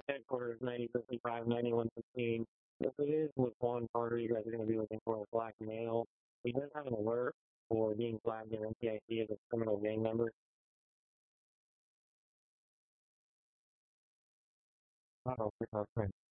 Headquarters 9055, 9115. If it is with Juan Carter, you guys are going to be looking for a black male. He does have an alert for being flagged in NCIC as a criminal gang member. Oh, okay.